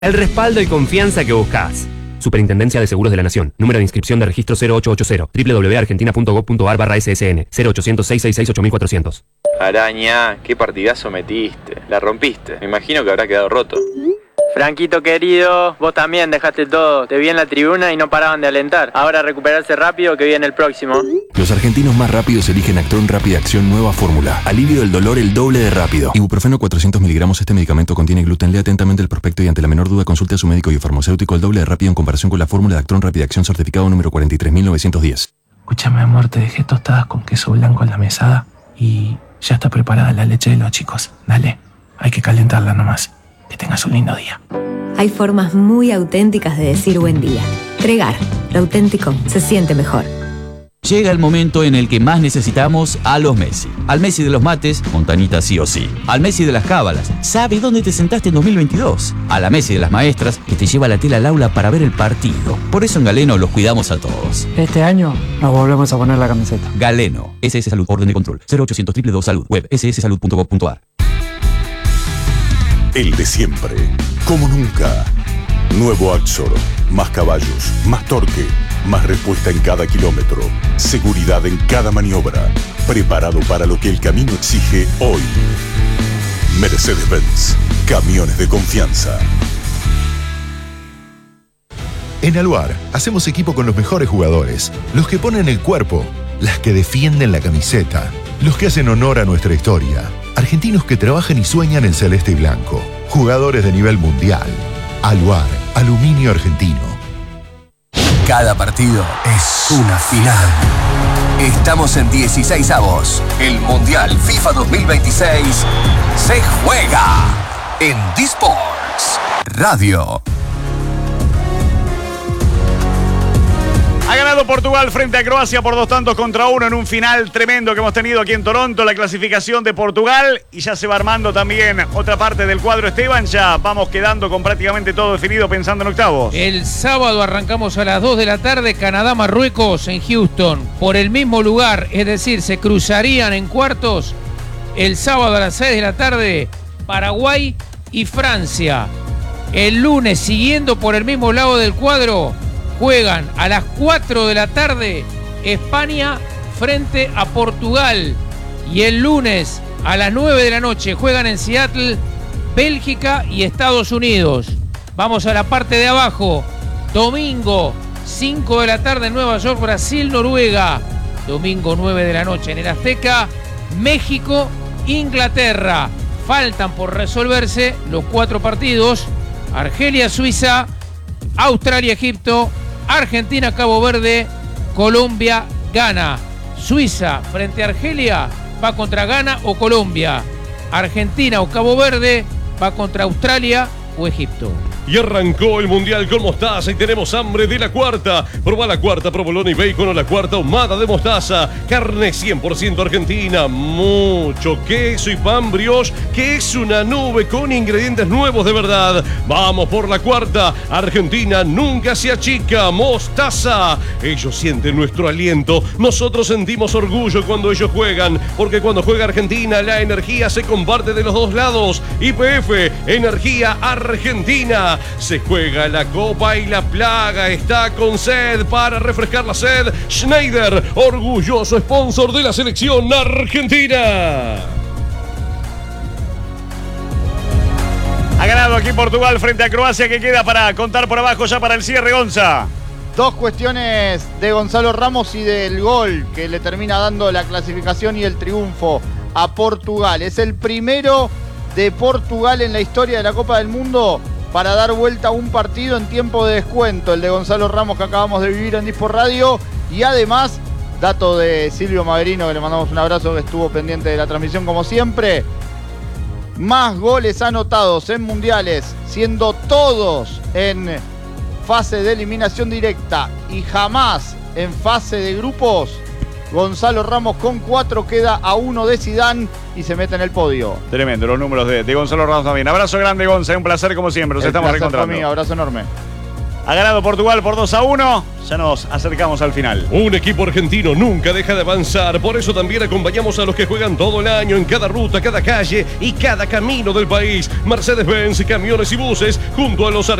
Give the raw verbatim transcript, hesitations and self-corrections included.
El respaldo y confianza que buscás. Superintendencia de Seguros de la Nación. Número de inscripción de registro cero ocho ocho cero. doble u doble u doble u punto argentina punto gov punto ar barra S S N. cero ochocientos, seiscientos sesenta y seis, ocho mil cuatrocientos. Araña, qué partidazo metiste. La rompiste. Me imagino que habrá quedado roto. Franquito querido, vos también dejaste todo. Te vi en la tribuna y no paraban de alentar. Ahora recuperarse rápido que viene el próximo. Los argentinos más rápidos eligen Actron Rápida Acción Nueva Fórmula. Alivio del dolor el doble de rápido. Ibuprofeno cuatrocientos miligramos. Este medicamento contiene gluten. Lea atentamente el prospecto y ante la menor duda consulte a su médico y farmacéutico. El doble de rápido en comparación con la fórmula de Actron Rápida Acción certificado número cuarenta y tres mil novecientos diez. Escúchame, amor, te dejé tostadas con queso blanco en la mesada y ya está preparada la leche de los chicos. Dale, hay que calentarla nomás. Que tengas un lindo día. Hay formas muy auténticas de decir buen día. Tregar, lo auténtico se siente mejor. Llega el momento en el que más necesitamos a los Messi. Al Messi de los mates, Montanita sí o sí. Al Messi de las cábalas, ¿sabe dónde te sentaste en dos mil veintidós? A la Messi de las maestras, que te lleva la tela al aula para ver el partido. Por eso en Galeno los cuidamos a todos. Este año nos volvemos a poner la camiseta. Galeno, S S Salud, orden de control, cero ochocientos, dos dos dos Salud, web, ese ese salud punto gov punto ar. El de siempre, como nunca. Nuevo Axor, más caballos, más torque, más respuesta en cada kilómetro, seguridad en cada maniobra, preparado para lo que el camino exige hoy. Mercedes-Benz, camiones de confianza. En Aluar hacemos equipo con los mejores jugadores, los que ponen el cuerpo, las que defienden la camiseta, los que hacen honor a nuestra historia. Argentinos que trabajan y sueñan en celeste y blanco. Jugadores de nivel mundial. Aluar, aluminio argentino. Cada partido es una final. Estamos en dieciseisavos. El Mundial FIFA dos mil veintiséis se juega en D-Sports Radio. Ha ganado Portugal frente a Croacia por dos tantos contra uno en un final tremendo que hemos tenido aquí en Toronto, la clasificación de Portugal, y ya se va armando también otra parte del cuadro. Esteban, ya vamos quedando con prácticamente todo definido pensando en octavos. El sábado arrancamos a las dos de la tarde, Canadá-Marruecos en Houston, por el mismo lugar, es decir, se cruzarían en cuartos el sábado a las seis de la tarde, Paraguay y Francia. El lunes, siguiendo por el mismo lado del cuadro, juegan a las cuatro de la tarde España frente a Portugal. Y el lunes a las nueve de la noche juegan en Seattle Bélgica y Estados Unidos. Vamos a la parte de abajo. Domingo cinco de la tarde en Nueva York, Brasil, Noruega. Domingo nueve de la noche en el Azteca, México, Inglaterra. Faltan por resolverse los cuatro partidos: Argelia, Suiza, Australia, Egipto, Argentina, Cabo Verde, Colombia, Ghana. Suiza frente a Argelia va contra Ghana o Colombia. Argentina o Cabo Verde va contra Australia o Egipto. Y arrancó el Mundial con mostaza y tenemos hambre de la cuarta. Proba la cuarta provolone y bacon o la cuarta ahumada de mostaza. Carne cien por ciento argentina, mucho queso y pan brioche, que es una nube con ingredientes nuevos de verdad. Vamos por la cuarta. Argentina nunca se achica. Mostaza. Ellos sienten nuestro aliento. Nosotros sentimos orgullo cuando ellos juegan, porque cuando juega Argentina la energía se comparte de los dos lados. Y P F, energía argentina. Se juega la copa y la plaga está con sed. Para refrescar la sed, Schneider, orgulloso sponsor de la selección argentina. Ha ganado aquí Portugal frente a Croacia. ¿Qué queda para contar por abajo ya para el cierre, Gonza? Dos cuestiones de Gonzalo Ramos y del gol que le termina dando la clasificación y el triunfo a Portugal. Es el primero de Portugal en la historia de la Copa del Mundo para dar vuelta a un partido en tiempo de descuento, el de Gonzalo Ramos que acabamos de vivir en Disport Radio. Y además, dato de Silvio Maverino, que le mandamos un abrazo, que estuvo pendiente de la transmisión como siempre, más goles anotados en mundiales, siendo todos en fase de eliminación directa y jamás en fase de grupos. Gonzalo Ramos con cuatro, queda a uno de Zidane y se mete en el podio. Tremendo los números de, de Gonzalo Ramos también. Abrazo grande, Gonza, un placer como siempre. Nos el estamos placer reencontrando. Mí, abrazo enorme. Ha ganado Portugal por dos a uno. Ya nos acercamos al final. Un equipo argentino nunca deja de avanzar. Por eso también acompañamos a los que juegan todo el año en cada ruta, cada calle y cada camino del país. Mercedes-Benz, camiones y buses junto a los